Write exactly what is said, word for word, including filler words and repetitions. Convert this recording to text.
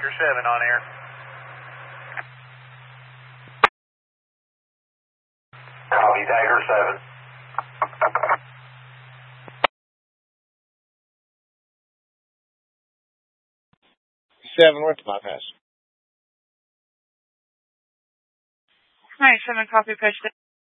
Tiger seven on air. Copy, Tiger seven. Seven, where's the bypass? Alright, seven, copy, push.